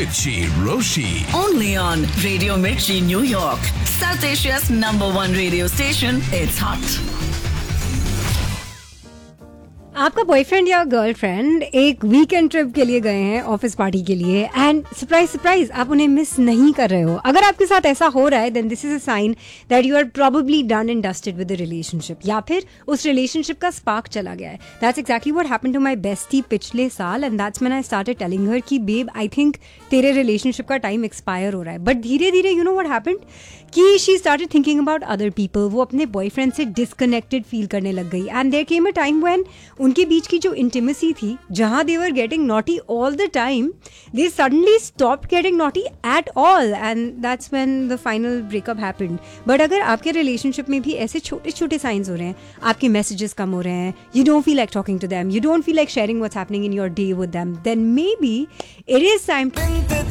Mirchi Roshi. Only on Radio Mirchi, New York. South Asia's #1 radio station. It's hot. आपका boyfriend या girlfriend एक weekend trip के लिए गए हैं ऑफिस पार्टी के लिए एंड सरप्राइज सरप्राइज आप उन्हें मिस नहीं कर रहे हो. अगर आपके साथ ऐसा हो रहा है then this is a sign that you are probably done and dusted with the relationship, या फिर उस रिलेशनशिप का स्पार्क चला गया है. That's exactly what happened to my bestie पिछले साल and that's when I started telling her कि बेब आई थिंक तेरे रिलेशनशिप का टाइम एक्सपायर हो रहा है. बट धीरे धीरे यू नो व्हाट हैपेंड कि she started thinking about other people. वो अपने बॉयफ्रेंड से डिस्कनेक्टेड फील करने लग गई and there came a time when उनके बीच की जो इंटिमेसी थी, जहां दे were getting naughty all the time, they suddenly stopped getting naughty at all and that's when the final breakup happened. But अगर आपके रिलेशनशिप में भी ऐसे छोटे छोटे साइंस हो रहे हैं, आपके मैसेजेस कम हो रहे हैं, you don't feel like talking to them, you don't feel like sharing what's happening in your day with them, then may be it is time